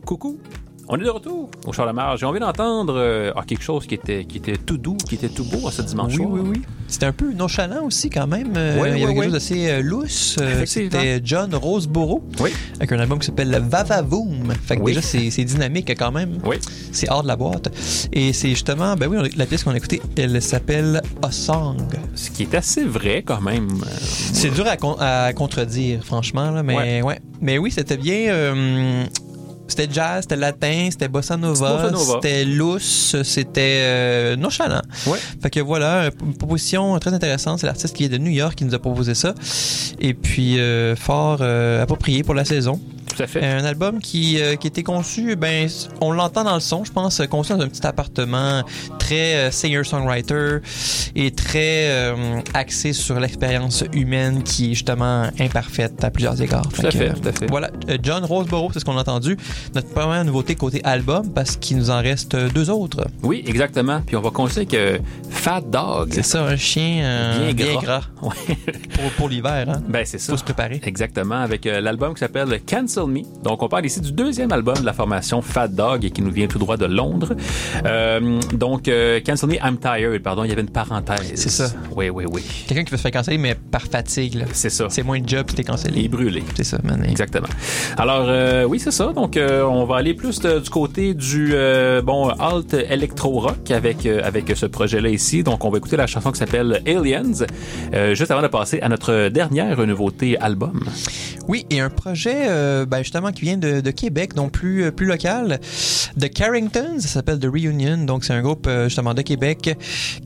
Coucou! On est de retour au Charlemagne. J'ai envie d'entendre quelque chose qui était tout doux, qui était tout beau à ce dimanche soir. Oui. C'était un peu nonchalant aussi quand même. Il y avait quelque chose d'assez lousse. C'était John Roseborough avec un album qui s'appelle Va-Va-Voom. Fait que déjà, c'est dynamique quand même. Oui. C'est hors de la boîte. Et c'est justement, la pièce qu'on a écoutée, elle s'appelle A Song. Ce qui est assez vrai quand même. C'est dur à contredire, franchement. Là, mais Mais oui, c'était bien... C'était jazz, c'était latin, c'était bossa nova, c'était lousse, c'était nonchalant. Ouais. Fait que voilà, une proposition très intéressante. C'est l'artiste qui est de New York qui nous a proposé ça. Et puis, fort approprié pour la saison. Tout à fait. Un album qui était conçu, on l'entend dans le son, je pense, conçu dans un petit appartement, très singer-songwriter et très axé sur l'expérience humaine qui est justement imparfaite à plusieurs égards. Tout à fait. Voilà, John Roseborough, c'est ce qu'on a entendu. Notre première nouveauté côté album, parce qu'il nous en reste 2 autres. Oui, exactement. Puis on va continuer avec Fat Dog. C'est ça, un chien bien gras. Ouais. pour l'hiver, hein? C'est ça. Faut se préparer. Exactement, avec l'album qui s'appelle Cancel Me. Donc, on parle ici du 2e album de la formation Fat Dog et qui nous vient tout droit de Londres. Cancel Me, I'm Tired, pardon, il y avait une parenthèse. C'est ça. Oui. Quelqu'un qui veut se faire canceller, mais par fatigue. Là. C'est ça. C'est moins de job, puis t'es cancellé. Il est brûlé. C'est ça, man. Exactement. Alors, oui, c'est ça. Donc, on va aller plus du côté du alt électro-rock avec ce projet-là ici. Donc, on va écouter la chanson qui s'appelle Aliens, juste avant de passer à notre dernière nouveauté album. Oui, et un projet, justement, qui vient de Québec, donc plus local, de Carrington, ça s'appelle The Reunion. Donc, c'est un groupe, justement, de Québec